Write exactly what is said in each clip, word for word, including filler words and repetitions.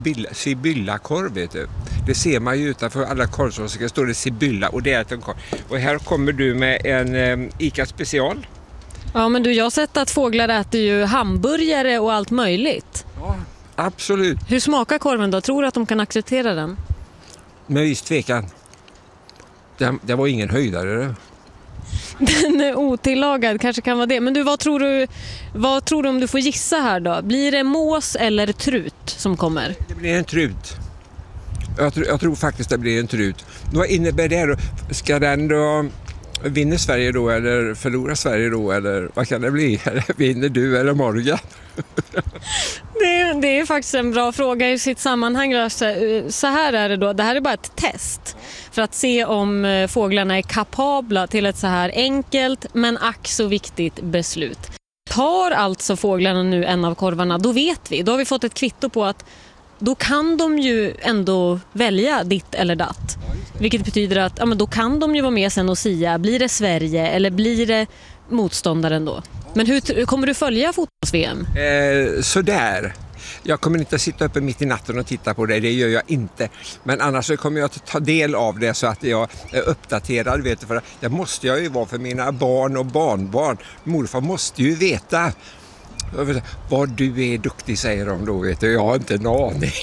Sibylla-korv, vet du. Det ser man ju utanför alla korvkiosker, står det Sibylla och det är en korv. Och här kommer du med en um, Ica special. Ja, men du, jag har sett att fåglar äter ju hamburgare och allt möjligt. Ja, absolut. Hur smakar korven då? Tror du att de kan acceptera den? Med viss tvekan. Det, det var ingen höjdare. Den är otillagad, kanske kan vara det. Men du, vad tror du, vad tror du om du får gissa här då? Blir det mås eller trut som kommer? Det blir en trut. Jag, jag tror faktiskt det blir en trut. Vad innebär det då? Ska den då... Vinner Sverige då eller förlorar Sverige då? Eller vad kan det bli? Vinner du eller Morgan? Det, det är faktiskt en bra fråga i sitt sammanhang. Så här är det då. Det här är bara ett test för att se om fåglarna är kapabla till ett så här enkelt men ack så viktigt beslut. Tar alltså fåglarna nu en av korvarna, då vet vi. Då har vi fått ett kvitto på att då kan de ju ändå välja ditt eller datt. Vilket betyder att ja, men då kan de ju vara med sen och sia. Blir det Sverige eller blir det motståndaren då? Men hur kommer du följa fotbolls-V M? Eh, sådär. Jag kommer inte att sitta uppe mitt i natten och titta på det, det gör jag inte. Men annars så kommer jag att ta del av det så att jag är uppdaterad. Vet du, för det måste jag ju vara för mina barn och barnbarn. Morfar måste ju veta. Vad du är duktig, säger de då, vet du. Jag har inte en aning.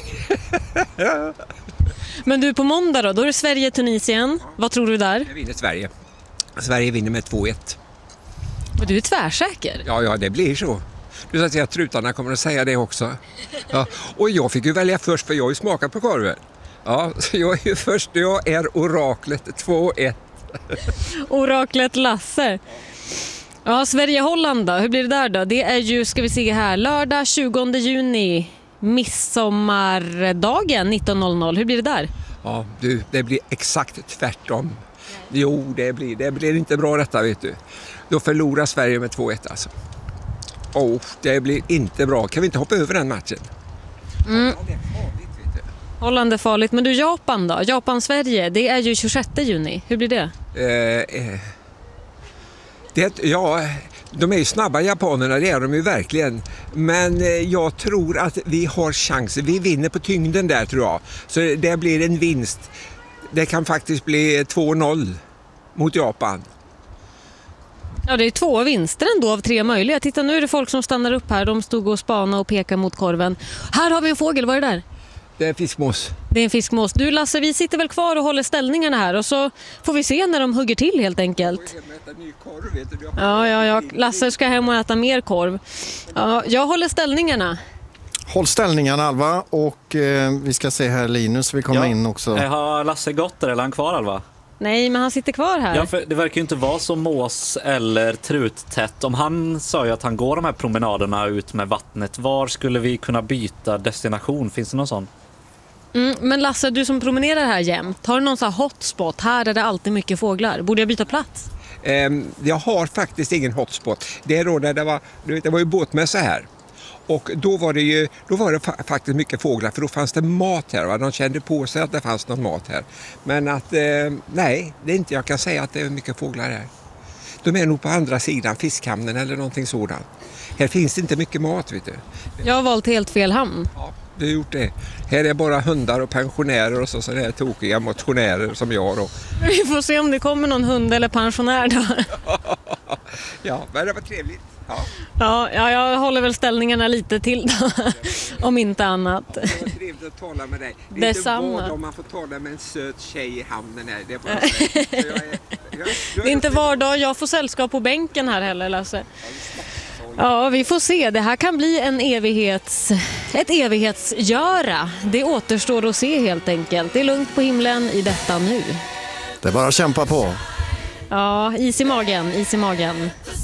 Men du, på måndag då, då är det Sverige-Tunisien. Vad tror du där? Jag vinner Sverige. Sverige vinner med två ett. Men du är tvärsäker. Ja, ja, det blir så. Du säger att trutarna kommer att säga det också. Ja. Och jag fick ju välja först, för jag har ju smakat på korven. Ja, så jag är ju först. Jag är oraklet två ett. Oraklet Lasse. Ja, Sverige-Holland då. Hur blir det där då? Det är ju, ska vi se här, lördag tjugonde juni, midsommardagen nitton noll noll. Hur blir det där? Ja, du, det blir exakt tvärtom. Jo, det blir, det blir inte bra detta, vet du. Då förlorar Sverige med två ett alltså. Åh, det blir inte bra. Kan vi inte hoppa över den matchen? Mm. Ja, det är farligt, vet du. Holland är farligt. Men du, Japan då? Japan-Sverige, det är ju tjugosjätte juni. Hur blir det? Eh, eh. Det, ja, de är ju snabba japanerna, det är de ju verkligen. Men eh, jag tror att vi har chansen. Vi vinner på tyngden där, tror jag. Så det blir en vinst. Det kan faktiskt bli två noll mot Japan. Ja, det är två vinster ändå av tre möjliga. Titta, nu är det folk som stannar upp här. De stod och spanade och pekade mot korven. Här har vi en fågel, vad är det där? Det är fiskmås. Det är en fiskmås. Du Lasse, vi sitter väl kvar och håller ställningarna här och så får vi se när de hugger till helt enkelt. Ja, ja, ja. Lasse ska hem och äta mer korv. Ja, jag håller ställningarna. Håll ställningarna, Alva, och eh, vi ska se här Linus, vi kommer ja. in också. Har Lasse gått där eller är han kvar, Alva? Nej, men han sitter kvar här. Ja, för det verkar ju inte vara så mås- eller truttätt. Om han sa ju att han går de här promenaderna ut med vattnet, var skulle vi kunna byta destination? Finns det någon sån? Mm, men Lasse, du som promenerar här jämt, har du någon sån här hotspot? Här är det alltid mycket fåglar. Borde jag byta plats? Um, jag har faktiskt ingen hotspot. Det är då när det var, du vet, det var ju båtmässa här. Och då var det ju då var det fa- faktiskt mycket fåglar, för då fanns det mat här. Va? De kände på sig att det fanns någon mat här. Men att, eh, nej, det är inte jag kan säga att det är mycket fåglar här. De är nog på andra sidan, fiskhamnen eller någonting sådant. Här finns inte mycket mat, vet du. Jag har valt helt fel hamn. Ja, du har gjort det. Här är bara hundar och pensionärer och så sådana här tokiga motionärer som jag då. Vi får se om det kommer någon hund eller pensionär då. Ja, men det var trevligt. Ja. Ja, ja, jag håller väl ställningarna lite till då, om inte annat. Ja, det var trevligt att tala med dig. Det är Detsamma. inte vad om man får tala med en söt tjej i hamnen här. Det, får jag säga. Så jag är, jag, jag Det är inte var dag jag får sällskap på bänken här heller, Lasse. Ja, vi får se. Det här kan bli en evighets, ett evighetsgöra. Det återstår att se helt enkelt. Det är lugnt på himlen i detta nu. Det är bara att kämpa på. Ja, is i magen, is i magen.